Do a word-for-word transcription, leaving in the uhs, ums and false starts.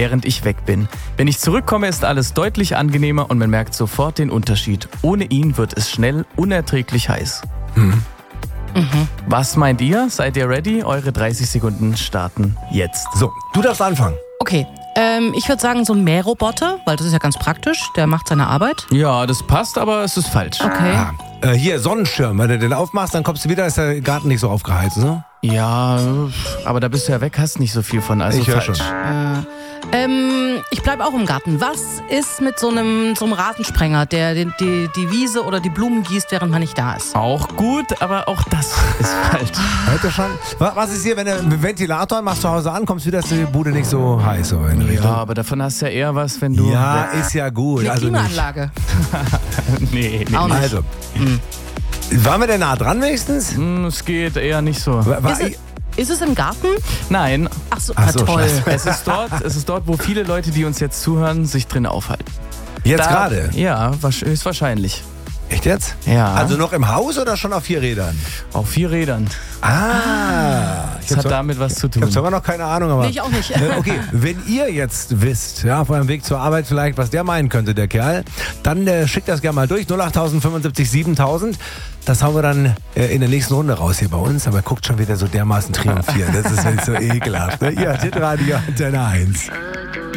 während ich weg bin. Wenn ich zurückkomme, ist alles deutlich angenehmer und man merkt sofort den Unterschied. Ohne ihn wird es schnell unerträglich heiß. Hm. Mhm. Was meint ihr? Seid ihr ready? Eure dreißig Sekunden starten jetzt. So, du darfst anfangen. Okay, ähm, ich würde sagen so ein Mähroboter, weil das ist ja ganz praktisch, der macht seine Arbeit. Ja, das passt, aber es ist falsch. Okay. Ah, äh, hier, Sonnenschirm. Wenn du den aufmachst, dann kommst du wieder, ist der Garten nicht so aufgeheizt, ne? Ja, aber da bist du ja weg, hast nicht so viel von, also Ich hör falsch. schon. Äh, ähm, ich bleibe auch im Garten. Was ist mit so einem, so einem Rasensprenger, der die, die, die Wiese oder die Blumen gießt, während man nicht da ist? Auch gut, aber auch das ist falsch. Hört ihr schon? Wa- Was ist hier, wenn du einen Ventilator machst zu Hause an, kommst wieder, ist die Bude nicht so heiß, so in Richtung? Ja, aber davon hast du ja eher was, wenn du... Ja, ist ja gut. Eine Also nicht. Klimaanlage. nee, nee. Auch nicht. Also, waren wir denn nah dran wenigstens? Hm, es geht eher nicht so. Wa- wa- Ist es, ist es im Garten? Nein, Ach so, Ach ah, so, toll. scheiße. es ist dort, es ist dort, wo viele Leute, die uns jetzt zuhören, sich drin aufhalten. Jetzt Da- gerade? Ja, wasch- höchstwahrscheinlich. Echt jetzt? Ja. Also noch im Haus oder schon auf vier Rädern? Auf vier Rädern. Ah. Ich Das hab hat zwar- damit was zu ich habe tun. zwar noch keine Ahnung, aber... Nee, ich auch nicht. Äh, Okay, wenn ihr jetzt wisst, ja, auf eurem Weg zur Arbeit vielleicht, was der meinen könnte, der Kerl, dann äh, schickt das gerne mal durch. null acht fünfundsiebzig siebentausend. Das hauen wir dann äh, in der nächsten Runde raus hier bei uns. Aber guckt schon wieder so dermaßen triumphieren. Das ist jetzt so ekelhaft. Ne? Ihr hört Radio Antenne eins.